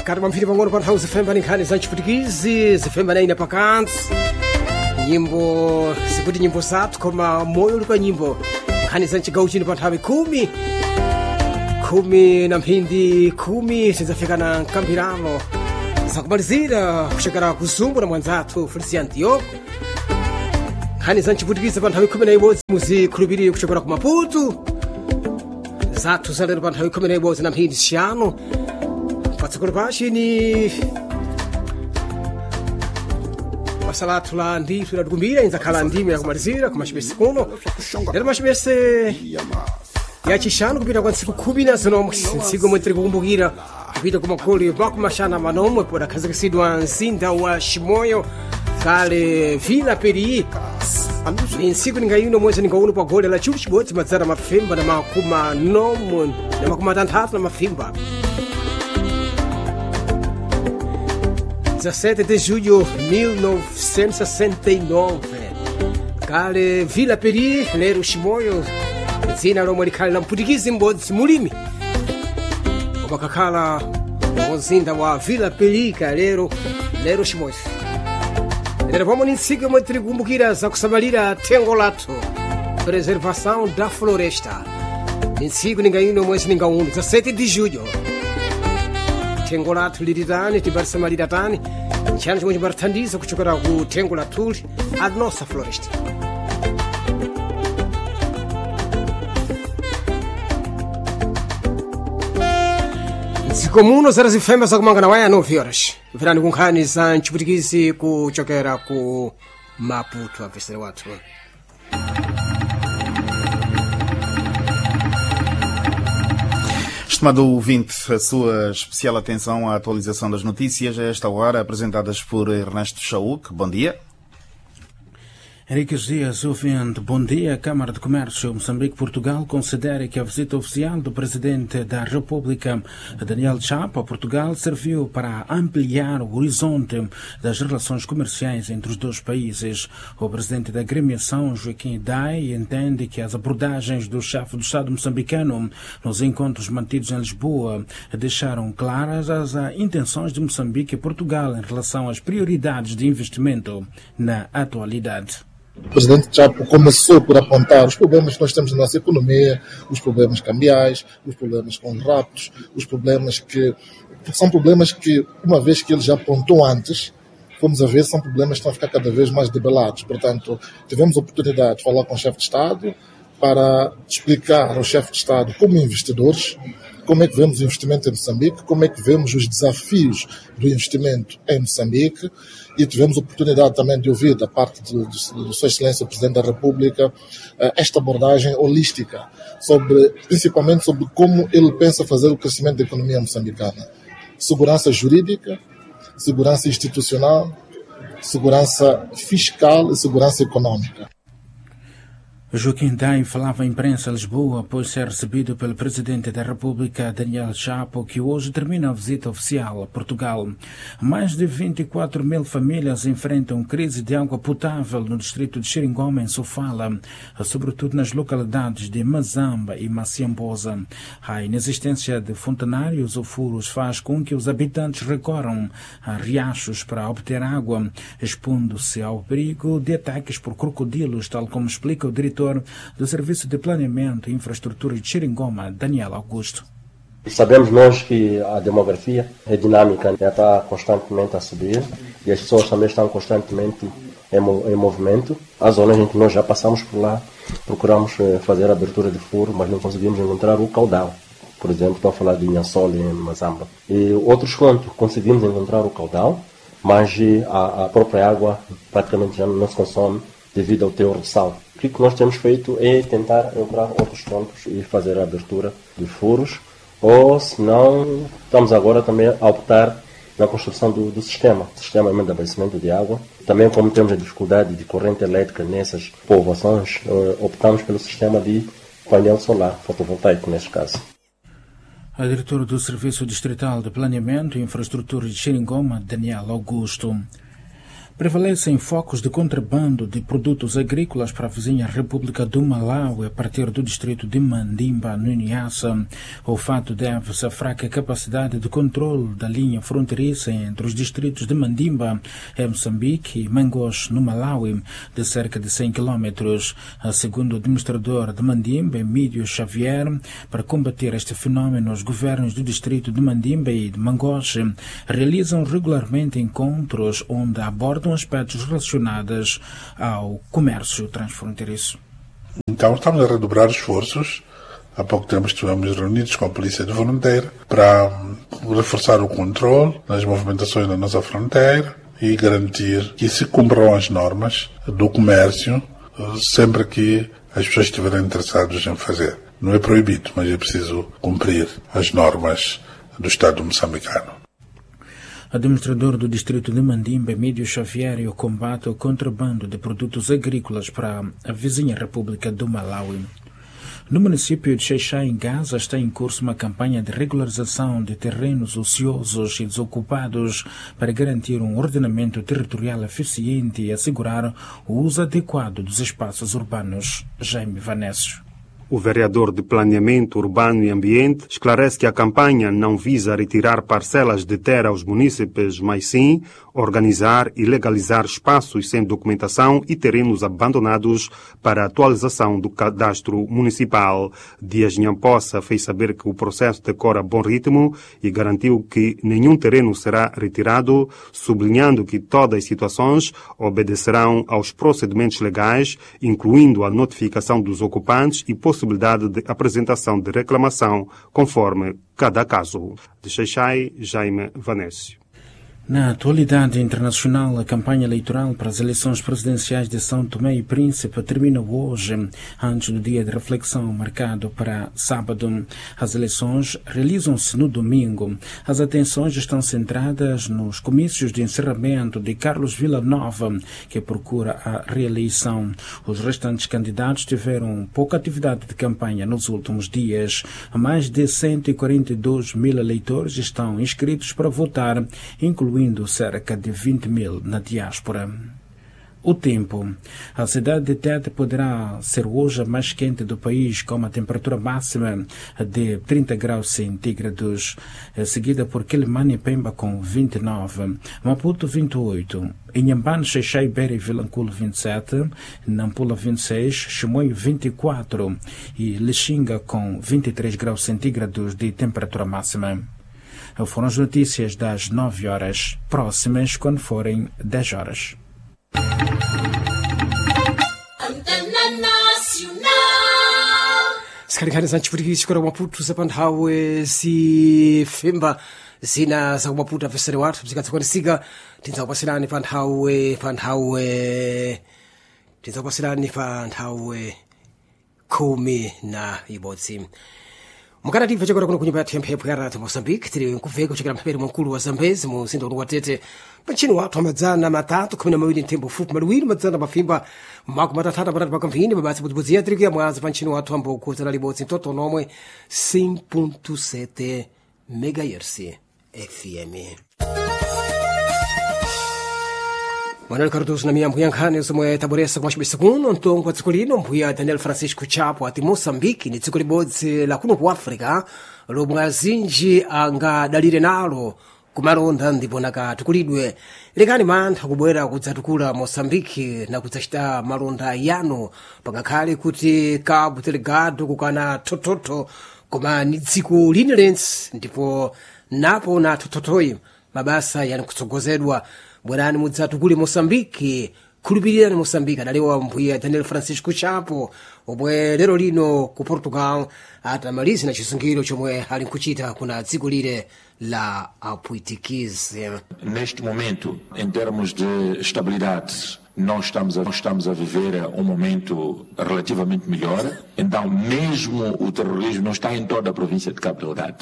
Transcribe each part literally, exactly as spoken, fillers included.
kama mpira pang'ono panthawi zifemba ni nkhani za mchiputikisi zifemba naina pakantsi nyimbo zikuti nyimbo zathu koma moyo uli pa nyimbo nkhani za mchigawo chino panthawi khumi khumi na mphindi khumi zinzafikana mkambirano zakumalizira kuchokera kuzungu na mwanzathu Felician Diogo nkhani za mchiputikisi panthawi khumi na ibodzi muzikhulupirire kuchokera ku Maputo zathu zalero panthawi khumi na ibodzi na mphindi zixanu patsogolo pashi ni masalatu la ndithu ladikumbira inzakhala ndimi yakumalizira kumachipesi kuno lero machipesi yachixanu kupita kwa ntsiku khumi na zinomwe ntsiku imwe tiri kukumbukira kupita kumagoli pakumashana manomwe podakhazikisidwa mzinda wa Chimoio kale Vila Peri ni ntsiku ninga ino mwezi ninga uno pa goli la chuchu chibodzi madzana mafimba na makuma nomwe na makuma tanthatu na mafimba dezessete de julho de mil novecentos e sessenta e nove kale Vila Peri lero Chimoio dzina lomwe likhali la mputikizi m'bodzi mulimi umakakhala mumzinda wa Vila Peri lero lero Chimoio lero pomwe ni ntsiku imwe tiri kukumbukira zakusamalira thengo lathu preservação da floresta ni ntsiku ninga ino mwezi ninga uno dezessete de julho thengo lathu lili tani timbalisamalira tani nchiyani chomwe chimbatithandiza kuchokera ku thengo lathuli a nossa floresta ntsiko muno zara zifemba zakumangana waya nove horas mverani ku nkhani za mchiputikisi kuchokera ku Maputo apesere wathu. Estimado ouvinte, a sua especial atenção à atualização das notícias a esta hora, apresentadas por Ernesto Chauk. Bom dia. Henrique Dias, ouvinte, bom dia. A Câmara de Comércio Moçambique-Portugal considera que a visita oficial do Presidente da República, Daniel Chapo, a Portugal, serviu para ampliar o horizonte das relações comerciais entre os dois países. O Presidente da Agremiação, Joaquim Dai, entende que as abordagens do chefe do Estado moçambicano nos encontros mantidos em Lisboa deixaram claras as intenções de Moçambique e Portugal em relação às prioridades de investimento na atualidade. O Presidente Chapo começou por apontar os problemas que nós temos na nossa economia, os problemas cambiais, os problemas com os raptos, os problemas que são problemas que, uma vez que ele já apontou antes, fomos a ver, são problemas que estão a ficar cada vez mais debelados. Portanto, tivemos a oportunidade de falar com o chefe de Estado para explicar ao chefe de Estado, como investidores, como é que vemos o investimento em Moçambique, como é que vemos os desafios do investimento em Moçambique, e tivemos a oportunidade também de ouvir da parte de, de, de Sua Excelência o Presidente da República esta abordagem holística, sobre, principalmente sobre como ele pensa fazer o crescimento da economia moçambicana. Segurança jurídica, segurança institucional, segurança fiscal e segurança econômica. Joaquim Dai falava à imprensa Lisboa após ser recebido pelo Presidente da República, Daniel Chapo, que hoje termina a visita oficial a Portugal. Mais de vinte e quatro mil famílias enfrentam crise de água potável no distrito de Xiringoma, em Sofala, sobretudo nas localidades de Mazamba e Maciambosa. A inexistência de fontanários ou furos faz com que os habitantes recorram a riachos para obter água, expondo-se ao perigo de ataques por crocodilos, tal como explica o diretor do Serviço de Planeamento e Infraestrutura de Xiringoma, Daniel Augusto. Sabemos nós que a demografia é dinâmica, está constantemente a subir e as pessoas também estão constantemente em, em movimento. As zonas em que nós já passamos por lá, procuramos fazer a abertura de furo, mas não conseguimos encontrar o caudal. Por exemplo, estou a falar de Inhassol e Mazamba. E outros pontos, conseguimos encontrar o caudal, mas a, a própria água praticamente já não se consome devido ao teor de sal. O que nós temos feito é tentar encontrar outros pontos e fazer a abertura de furos, ou se não, estamos agora também a optar na construção do, do sistema, sistema de abastecimento de água. Também, como temos a dificuldade de corrente elétrica nessas povoações, optamos pelo sistema de painel solar, fotovoltaico neste caso. A diretora do Serviço Distrital de Planeamento e Infraestrutura de Xiringoma, Daniel Augusto. Prevalecem focos de contrabando de produtos agrícolas para a vizinha República do Malawi a partir do distrito de Mandimba, no Niassa. O fato deve-se à fraca capacidade de controle da linha fronteiriça entre os distritos de Mandimba, em Moçambique, e Mangos, no Malawi, de cerca de cem quilómetros. Segundo o administrador de Mandimba, Emílio Xavier, para combater este fenómeno, os governos do distrito de Mandimba e de Mangos realizam regularmente encontros onde abordam aspectos relacionados ao comércio transfronteiriço. Então estamos a redobrar esforços. Há pouco tempo estivemos reunidos com a Polícia de Fronteira para reforçar o controle nas movimentações da nossa fronteira e garantir que se cumpram as normas do comércio sempre que as pessoas estiverem interessadas em fazer. Não é proibido, mas é preciso cumprir as normas do Estado moçambicano. Administrador do distrito de Mandimba, Emílio Xavier, e o combate ao contrabando de produtos agrícolas para a vizinha República do Malawi. No município de Xai-Xai, em Gaza, está em curso uma campanha de regularização de terrenos ociosos e desocupados para garantir um ordenamento territorial eficiente e assegurar o uso adequado dos espaços urbanos. Jaime Vanécio. O vereador de Planeamento Urbano e Ambiente esclarece que a campanha não visa retirar parcelas de terra aos munícipes, mas sim organizar e legalizar espaços sem documentação e terrenos abandonados para a atualização do cadastro municipal. Dias Nhampossa fez saber que o processo decora a bom ritmo e garantiu que nenhum terreno será retirado, sublinhando que todas as situações obedecerão aos procedimentos legais, incluindo a notificação dos ocupantes e possibilidade de apresentação de reclamação, conforme cada caso. De Xai-Xai, Jaime Vanécio. Na atualidade internacional, a campanha eleitoral para as eleições presidenciais de São Tomé e Príncipe termina hoje, antes do dia de reflexão marcado para sábado. As eleições realizam-se no domingo. As atenções estão centradas nos comícios de encerramento de Carlos Villanova, que procura a reeleição. Os restantes candidatos tiveram pouca atividade de campanha nos últimos dias. Mais de cento e quarenta e dois mil eleitores estão inscritos para votar, incluindo incluindo cerca de vinte mil na diáspora. O tempo. A cidade de Tete poderá ser hoje a mais quente do país, com uma temperatura máxima de trinta graus centígrados, seguida por Quelimane e Pemba com vinte e nove, Maputo vinte e oito, Inhambane, Xai-Xai, Beira e Vilanculo vinte e sete, Nampula vinte e seis, Chimoio vinte e quatro e Lixinga com vinte e três graus centígrados de temperatura máxima. Foram as notícias das nove horas, próximas quando forem dez horas. Sikarikani za nchipwitikizi chikora Maputo zapanthawe si Femba zina za Maputo avesere watu zikatsikwanisika tinzakupasirani panthawe panthawe tinzakupasirani panthawe khumi na ibodzi. Mukana timva chakora kuno kunyumba ya mphepo ya radio Moçambique tiri nkuveka kuchokera mpheperi mkulu wa Zambezi mu mzinda wa Tete pachini watu amadzana matatu kumi na mawiri ntembo fupi maliwiri madzana mafimba mako matatata patatu pakamphini mabasi budzibudziya yatirikira mwazi panchini watu ambao ukuzana libodzi mtoto nomwe cem ponto sete megahertz F M. Manuel Cardoso na minha mbuya nkhani zomwe taboresa kwa chibisa kuno mtongo wa dziko lino mbuya Daniel Francisco Chapo ati Moçambique ni dziko libodzi la kuno ku Africa lomwe azinji angadalire nalo kumalonda ndipo nakatukulidwe lekani mantha kubwera kudzatukula Moçambique na kudzachita malonda yano pangakhale kuti Cabo Delgado kukana thothotho koma ni dziko lini lense ndipo napo na thothotoyi mabasa yani kutsogozedwa bwerani mudzatukule Moçambique khulupirirani Moçambique adalewa mbuya Daniel Francisco Chapo omwe lero lino ku Portugal atamaliza na chisungiro chomwe ali nkuchita kuna dziko lile la apwitikize. Neste momento, em termos de estabilidade, nós estamos a, nós estamos a viver um momento relativamente melhor. Então, mesmo o terrorismo não está em toda a província de Cabo Delgado.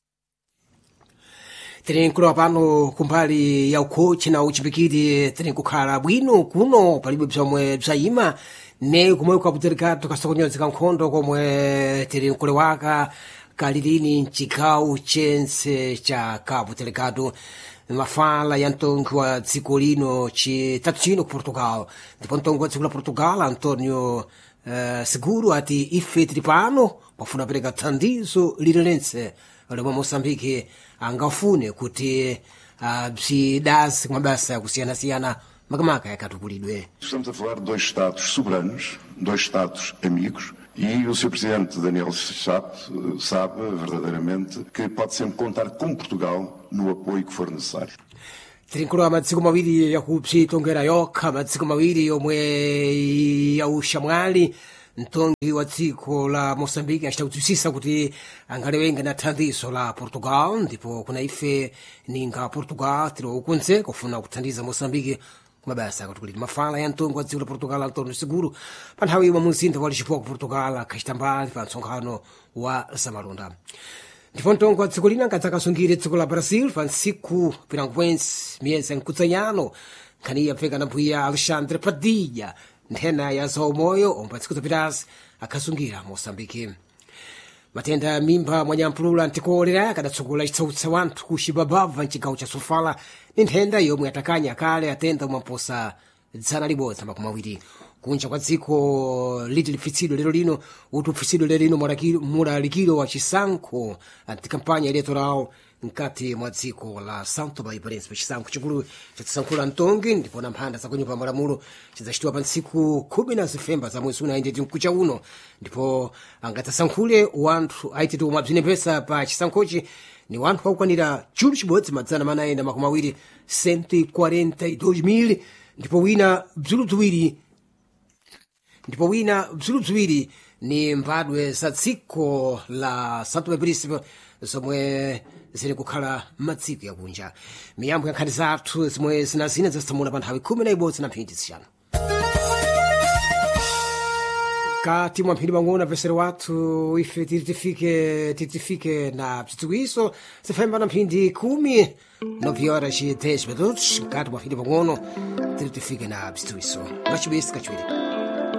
Tiri nkulowa pano kumbali ya ukhochi na uchipikiri tiri nkukhala bwino kuno palibe bzomwe bzayima ne kumwe Cabo Delgado kasokonyozeka nkhondo komwe tiri nkulewaka kalilini mchigawo chense cha Cabo Delgado mafala ya mtongi wa dziko lino chitatu chino ku Portugal ndipo mtongi wa dziko la Portugal Antonio uh, Seguro ati ife tili pano pafuna pereka thandizo lililense lomwe Moçambique angafune kuti uh, bzidasi kumabasa yakusiyana-siyana makamaka yakatukulidwe. Estamos a falar de dois Estados soberanos, dois Estados amigos, e o senhor Presidente Daniel Chapo sabe verdadeiramente que pode sempre contar com Portugal no apoio que for necessário. Tirinkulu amadziko mawiri yakupsitongera yokha amadziko mawiri yomwe yaushamwali mtongi wa dziko la Moçambique achita kudzwisisa kuti angalewenga na thandizo la Portugal ndipo kuna ife ninga Portugal tiri ukunze kufuna kuthandiza Moçambique kumabasa kuti mafala ya mtongi wa dziko la Portugal Antonio Seguro pa nthawi imwe mumzinda wa Lisboa ku Portugal akhachita mbali pa msonkhano wa zamalonda. Ndipo mtongi wa dziko lina ngadzakasungire dziko la Brazil pa ntsiku pinangwense miyezi nkudzanyano nkhani yapfeka na mbuya Alexandre Padilha nthena ya zaumoyo omwe ntsiku zapitazi akhasungira Moçambique. Matenda ya mimba mwanyampulula ntikolera kadatsogola chitsautsa wanthu ku Xibabava mchigawo cha Sofala ni nthenda yomwe yatakanya kale atenda umamposa dzana libodza makumi awiri kunja kwa dziko liti lipfitsidwe lero lino uti upfitsidwe lero lino mulalikiro wa chisankho antikampanya electoral mkati mwa dziko la Santo Baiparense pa chisankho chikulu chatisankhula mtongi ndipo na mphanda zakunyumba malamulo chidzachitiwa pa ntsiku khumi na zifemba za mwezi uno ayindeti mkucha uno ndipo angadzasankhule wanthu aititi omwe abzinepesa pa chisankhochi ni wanthu akukwanira chulu chibodzi madzana manayi na makumi awiri cento e quarenta e dois mil ndipo wina bzulu bziwiri ndipo wina bzulu bziwiri ni mbadwe za dziko la Santo Baiparense zomwe zili kukhala madziko yakunja. Miyambo ya nkhani zathu zomwe zina zina zasamula pa nthawi khumi na ibodzi na mphindi zisanu. Kati mwa mphindi pang'ono apesero wathu ife titifike titifike na bzidziwiso zifemba na mphindi khumi nove horas e dez minutos. Kati mwa mphindi pang'ono titifike na bzidziwiso ngachibesi kachiwiri.